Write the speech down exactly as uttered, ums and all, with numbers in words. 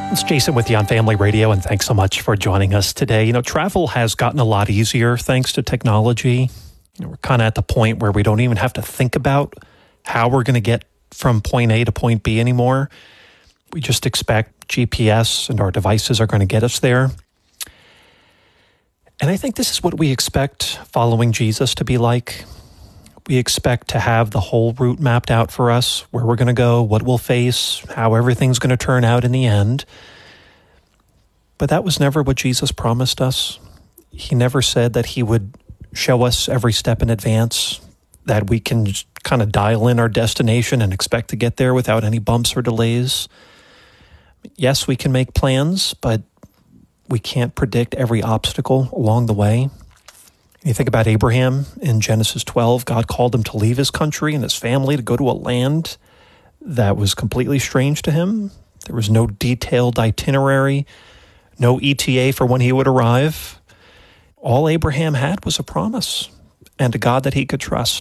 It's Jason with you on Family Radio, and thanks so much for joining us today. You know, travel has gotten a lot easier thanks to technology. You know, we're kind of at the point where we don't even have to think about how we're going to get from point A to point B anymore. We just expect G P S and our devices are going to get us there. And I think this is what we expect following Jesus to be like. We expect to have the whole route mapped out for us, where we're going to go, what we'll face, how everything's going to turn out in the end. But that was never what Jesus promised us. He never said that he would show us every step in advance, that we can kind of dial in our destination and expect to get there without any bumps or delays. Yes, we can make plans, but we can't predict every obstacle along the way. You think about Abraham in Genesis twelve, God called him to leave his country and his family to go to a land that was completely strange to him. There was no detailed itinerary, no E T A for when he would arrive. All Abraham had was a promise and a God that he could trust.